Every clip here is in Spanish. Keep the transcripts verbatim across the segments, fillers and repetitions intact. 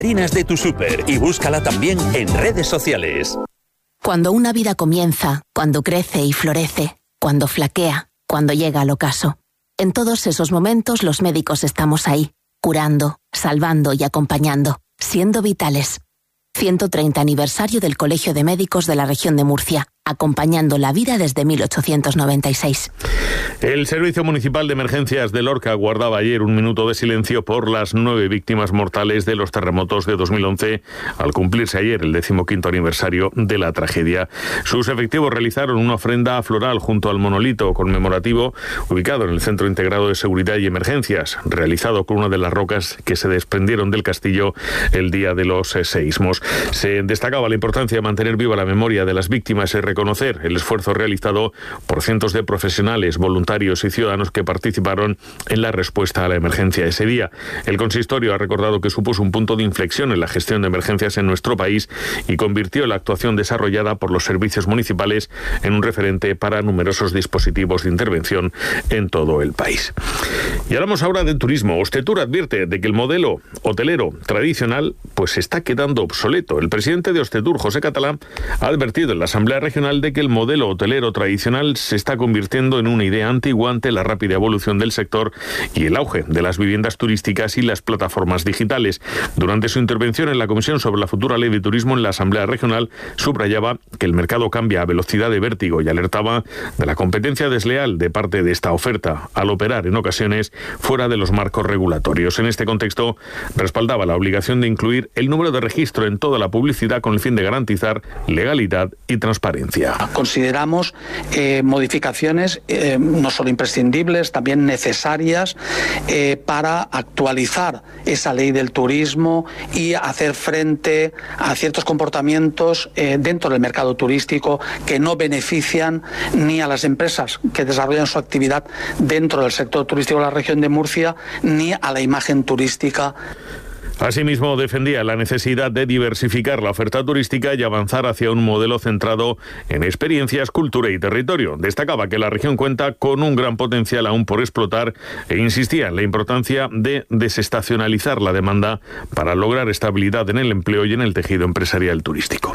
Harinas de tu súper y búscala también en redes sociales. Cuando una vida comienza, cuando crece y florece, cuando flaquea, cuando llega al ocaso. En todos esos momentos los médicos estamos ahí, curando, salvando y acompañando, siendo vitales. ciento treinta aniversario del Colegio de Médicos de la Región de Murcia, acompañando la vida desde mil ochocientos noventa y seis. El Servicio Municipal de Emergencias de Lorca guardaba ayer un minuto de silencio por las nueve víctimas mortales de los terremotos de dos mil once, al cumplirse ayer el decimoquinto aniversario de la tragedia. Sus efectivos realizaron una ofrenda floral junto al monolito conmemorativo ubicado en el Centro Integrado de Seguridad y Emergencias, realizado con una de las rocas que se desprendieron del castillo el día de los seísmos. Se destacaba la importancia de mantener viva la memoria de las víctimas y reconocer el esfuerzo realizado por cientos de profesionales, voluntarios y ciudadanos que participaron en la respuesta a la emergencia ese día. El consistorio ha recordado que supuso un punto de inflexión en la gestión de emergencias en nuestro país y convirtió la actuación desarrollada por los servicios municipales en un referente para numerosos dispositivos de intervención en todo el país. Y hablamos ahora de turismo. Ostetur advierte de que el modelo hotelero tradicional pues está quedando obsoleto. El presidente de Ostetur, José Catalá, ha advertido en la Asamblea Regional de que el modelo hotelero tradicional se está convirtiendo en una idea antigua ante la rápida evolución del sector y el auge de las viviendas turísticas y las plataformas digitales. Durante su intervención en la Comisión sobre la futura Ley de Turismo en la Asamblea Regional, subrayaba que el mercado cambia a velocidad de vértigo y alertaba de la competencia desleal de parte de esta oferta al operar en ocasiones fuera de los marcos regulatorios. En este contexto, respaldaba la obligación de incluir el número de registro en toda la publicidad con el fin de garantizar legalidad y transparencia. Consideramos eh, modificaciones eh, no solo imprescindibles, también necesarias eh, para actualizar esa ley del turismo y hacer frente a ciertos comportamientos eh, dentro del mercado turístico que no benefician ni a las empresas que desarrollan su actividad dentro del sector turístico de la región de Murcia, ni a la imagen turística. Asimismo, defendía la necesidad de diversificar la oferta turística y avanzar hacia un modelo centrado en experiencias, cultura y territorio. Destacaba que la región cuenta con un gran potencial aún por explotar e insistía en la importancia de desestacionalizar la demanda para lograr estabilidad en el empleo y en el tejido empresarial turístico.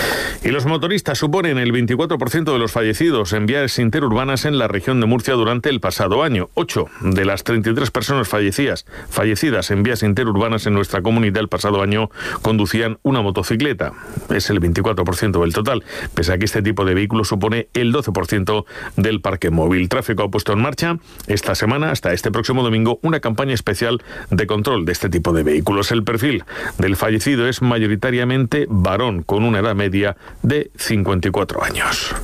Y los motoristas suponen el veinticuatro por ciento de los fallecidos en vías interurbanas en la región de Murcia durante el pasado año. Ocho de las treinta y tres personas fallecidas, fallecidas en vías interurbanas en nuestra comunidad el pasado año conducían una motocicleta. Es el veinticuatro por ciento del total, pese a que este tipo de vehículo supone el doce por ciento del parque móvil. Tráfico ha puesto en marcha esta semana, hasta este próximo domingo, una campaña especial de control de este tipo de vehículos. El perfil del fallecido es mayoritariamente varón, con una edad media de cincuenta y cuatro años.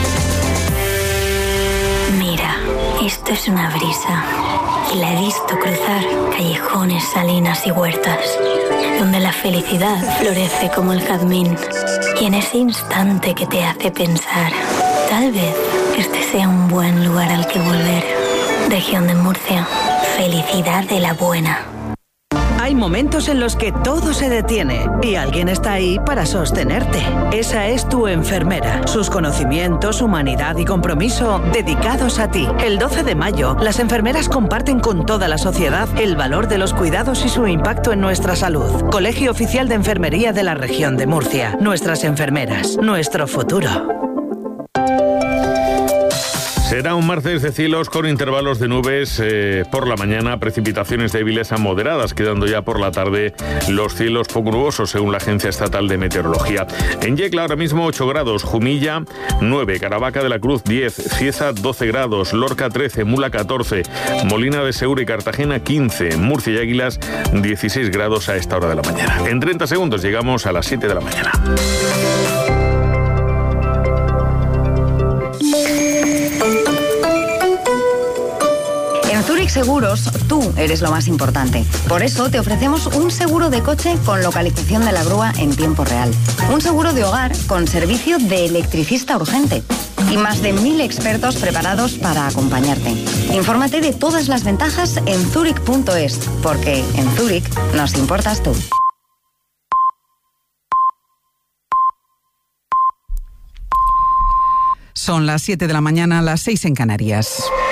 Mira, esto es una brisa. Y la he visto cruzar callejones, salinas y huertas, donde la felicidad florece como el jazmín. Y en ese instante que te hace pensar, tal vez este sea un buen lugar al que volver. Región de Murcia, felicidad de la buena. Hay momentos en los que todo se detiene y alguien está ahí para sostenerte. Esa es tu enfermera. Sus conocimientos, humanidad y compromiso dedicados a ti. El doce de mayo, las enfermeras comparten con toda la sociedad el valor de los cuidados y su impacto en nuestra salud. Colegio Oficial de Enfermería de la Región de Murcia. Nuestras enfermeras, nuestro futuro. Será un martes de cielos con intervalos de nubes eh, por la mañana, precipitaciones débiles a moderadas, quedando ya por la tarde los cielos poco nubosos, según la Agencia Estatal de Meteorología. En Yecla ahora mismo ocho grados, Jumilla nueve, Caravaca de la Cruz diez, Cieza doce grados, Lorca trece, Mula catorce, Molina de Segura y Cartagena quince, Murcia y Águilas dieciséis grados a esta hora de la mañana. En treinta segundos llegamos a las siete de la mañana. En Zurich Seguros, tú eres lo más importante. Por eso te ofrecemos un seguro de coche con localización de la grúa en tiempo real. Un seguro de hogar con servicio de electricista urgente. Y más de mil expertos preparados para acompañarte. Infórmate de todas las ventajas en zurich punto es, porque en Zurich nos importas tú. Son las siete de la mañana, las seis en Canarias.